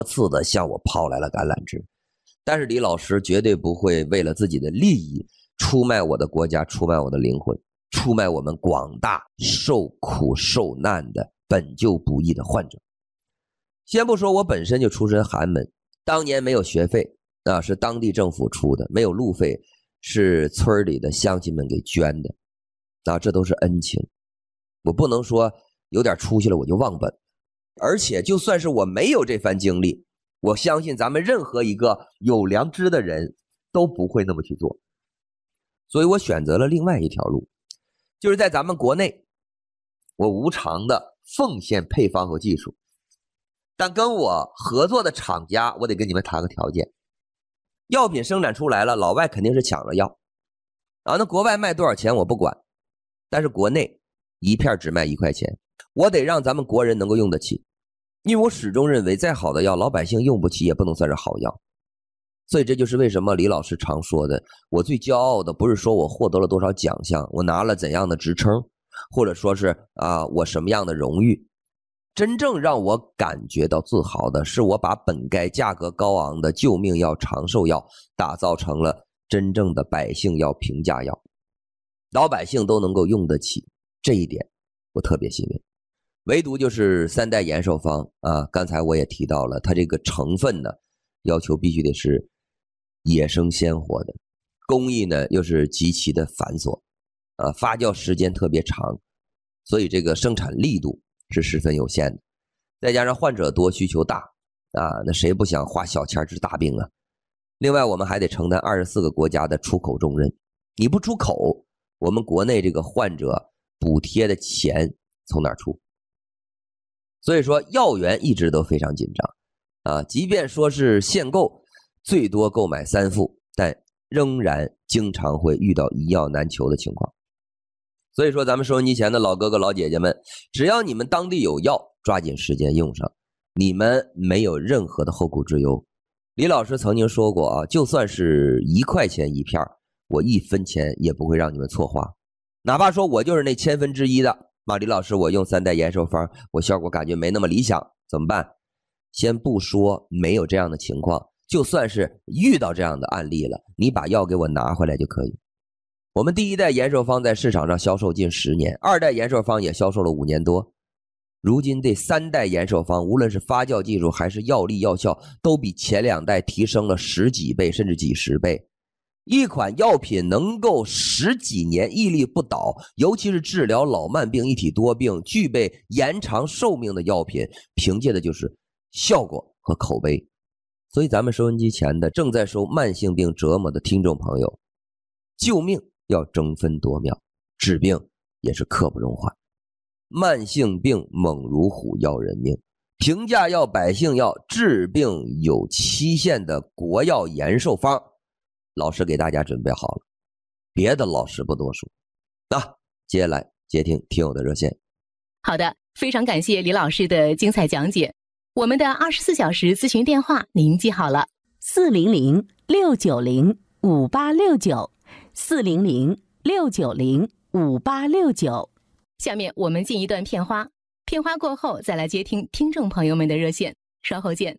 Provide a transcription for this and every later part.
次的向我抛来了橄榄枝。但是李老师绝对不会为了自己的利益出卖我的国家，出卖我的灵魂，出卖我们广大受苦受难的本就不易的患者。先不说我本身就出身寒门，当年没有学费是当地政府出的，没有路费是村里的乡亲们给捐的这都是恩情。我不能说有点出息了我就忘本，而且就算是我没有这番经历，我相信咱们任何一个有良知的人都不会那么去做。所以我选择了另外一条路，就是在咱们国内我无偿的奉献配方和技术，但跟我合作的厂家我得跟你们谈个条件，药品生产出来了，老外肯定是抢了药那国外卖多少钱我不管，但是国内一片只卖1块钱，我得让咱们国人能够用得起。因为我始终认为再好的药老百姓用不起也不能算是好药。所以这就是为什么李老师常说的，我最骄傲的不是说我获得了多少奖项，我拿了怎样的职称，或者说是我什么样的荣誉。真正让我感觉到自豪的是我把本该价格高昂的救命药长寿药打造成了真正的百姓药平价药，老百姓都能够用得起，这一点我特别欣慰。唯独就是3代延寿方刚才我也提到了，它这个成分呢要求必须得是野生鲜活的，工艺呢又是极其的繁琐发酵时间特别长，所以这个生产力度是十分有限的。再加上患者多需求大那谁不想花小钱治大病啊？另外我们还得承担24个国家的出口重任，你不出口，我们国内这个患者补贴的钱从哪儿出？所以说药源一直都非常紧张即便说是限购最多购买3副，但仍然经常会遇到一药难求的情况。所以说咱们收音机前的老哥哥老姐姐们，只要你们当地有药，抓紧时间用上，你们没有任何的后顾之忧。李老师曾经说过就算是1块钱一片，我1分钱也不会让你们错花。哪怕说我就是那1000分之一的李老师，我用3代延寿方，我效果感觉没那么理想，怎么办？先不说没有这样的情况，就算是遇到这样的案例了，你把药给我拿回来就可以。我们第1代延寿方在市场上销售近10年，2代延寿方也销售了5年多。如今这3代延寿方无论是发酵技术还是药力药效都比前2代提升了10几倍甚至几十倍。一款药品能够10几年屹立不倒，尤其是治疗老慢病一体多病具备延长寿命的药品，凭借的就是效果和口碑。所以咱们收音机前的正在受慢性病折磨的听众朋友，救命要争分夺秒，治病也是刻不容缓。慢性病猛如虎要人命，平价药百姓药治病有期限的国药延寿方，老师给大家准备好了，别的老师不多说。接下来接听听友的热线。 好的，非常感谢李老师的精彩讲解。我们的24小时咨询电话您记好了，400-690-5869，400-690-5869。下面我们进一段片花，片花过后再来接听听众朋友们的热线，稍后见。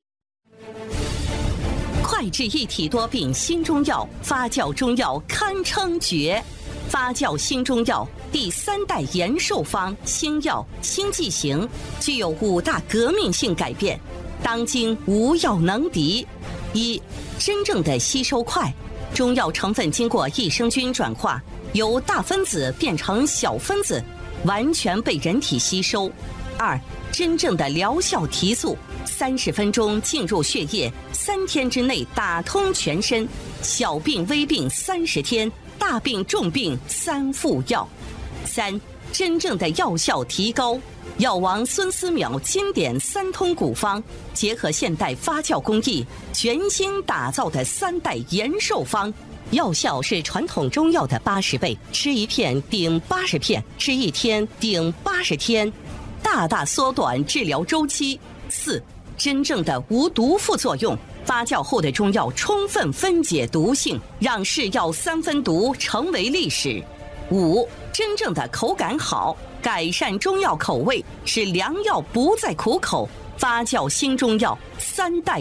快治一体多病新中药，发酵中药堪称绝。发酵新中药第3代延寿方新药新剂型，具有5大革命性改变，当今无药能敌。1. 真正的吸收快，中药成分经过益生菌转化，由大分子变成小分子，完全被人体吸收。2. 真正的疗效提速，30分钟进入血液，3天之内打通全身，小病微病30天，大病重病3副药。3. 真正的药效提高，药王孙思邈经典3通古方，结合现代发酵工艺，全新打造的3代延寿方，药效是传统中药的80倍，吃1片顶80片，吃1天顶80天，大大缩短治疗周期。4. 真正的无毒副作用，发酵后的中药充分分解毒性，让是药3分毒成为历史。5. 真正的口感好，改善中药口味，使良药不再苦口。发酵新中药三代